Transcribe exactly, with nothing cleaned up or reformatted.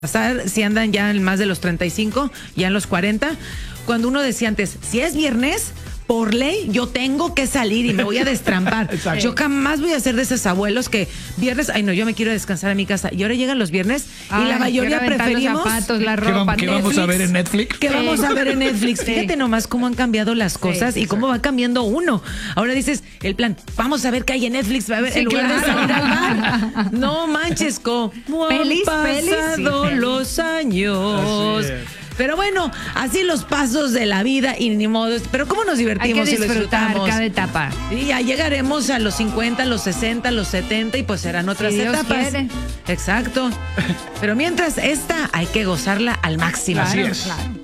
pasar si andan ya en más de los treinta y cinco, ya en los cuarenta, cuando uno decía antes, si es viernes, por ley, yo tengo que salir y me voy a destrampar. Yo jamás voy a ser de esos abuelos que viernes, ay no, yo me quiero descansar a mi casa. Y ahora llegan los viernes ay, y la mayoría preferimos... Los zapatos, la ropa, ¿Qué, vamos, ¿qué vamos a ver en Netflix? ¿Qué sí. vamos a ver en Netflix? Sí. Fíjate nomás cómo han cambiado las cosas sí, y cómo va cambiando uno. Ahora dices, el plan, vamos a ver qué hay en Netflix, a ver, sí, en lugar claro. de salir al bar. No manches, como pelis, han pasado pelis, los sí, años. Pero bueno, así los pasos de la vida y ni modo. Pero cómo nos divertimos Hay que y lo disfrutamos. cada etapa. Y ya llegaremos a los cincuenta, los sesenta, los setenta y pues serán otras si Dios etapas. quiere. Exacto. Pero mientras esta hay que gozarla al máximo. Así Claro, es. claro.